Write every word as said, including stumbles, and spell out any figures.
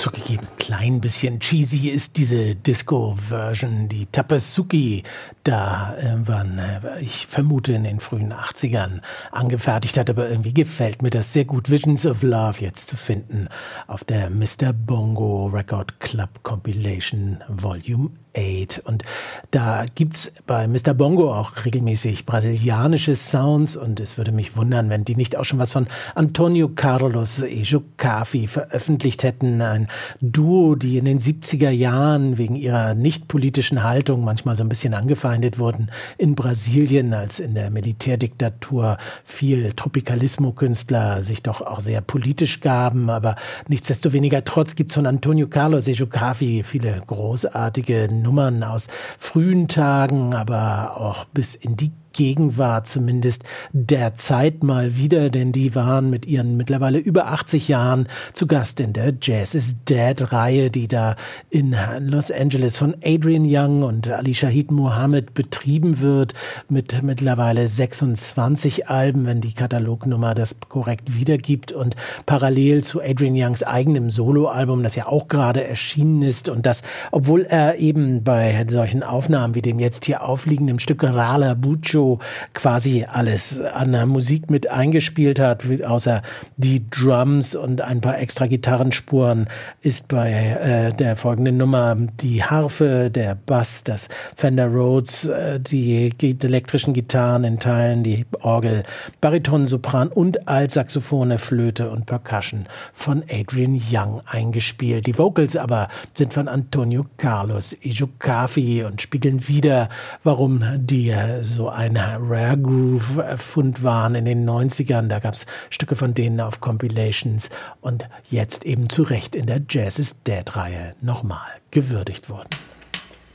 Zugegeben, klein bisschen cheesy ist diese Disco-Version, die Tapasuki, da äh, waren, äh, ich vermute, in den frühen achtzigern angefertigt hat, aber irgendwie gefällt mir das sehr gut. Visions of Love jetzt zu finden auf der Mister Bongo Record Club Compilation Volume acht. Und da gibt's bei Mister Bongo auch regelmäßig brasilianische Sounds und es würde mich wundern, wenn die nicht auch schon was von Antonio Carlos e Jocafi veröffentlicht hätten. Ein Duo, die in den siebziger Jahren wegen ihrer nicht politischen Haltung manchmal so ein bisschen angefeindet wurden in Brasilien, als in der Militärdiktatur viel Tropicalismo-Künstler sich doch auch sehr politisch gaben. Aber nichtsdestoweniger trotz gibt's von Antonio Carlos e Jocafi viele großartige Nummern aus frühen Tagen, aber auch bis in die Gegenwart zumindest der Zeit mal wieder, denn die waren mit ihren mittlerweile über achtzig Jahren zu Gast in der Jazz is Dead-Reihe, die da in Los Angeles von Adrian Young und Ali Shaheed Muhammad betrieben wird, mit mittlerweile sechsundzwanzig Alben, wenn die Katalognummer das korrekt wiedergibt, und parallel zu Adrian Youngs eigenem Soloalbum, das ja auch gerade erschienen ist, und das, obwohl er eben bei solchen Aufnahmen wie dem jetzt hier aufliegenden Stück Rala Bucho quasi alles an der Musik mit eingespielt hat, außer die Drums und ein paar extra Gitarrenspuren, ist bei äh, der folgenden Nummer die Harfe, der Bass, das Fender Rhodes, äh, die, die elektrischen Gitarren in Teilen, die Orgel, Bariton, Sopran und Altsaxophone, Flöte und Percussion von Adrian Young eingespielt. Die Vocals aber sind von Antonio Carlos e Jocafi und spiegeln wieder, warum die äh, so ein Rare Groove-Fund waren in den neunzigern. Da gab es Stücke von denen auf Compilations und jetzt eben zu Recht in der Jazz is Dead-Reihe nochmal gewürdigt wurden.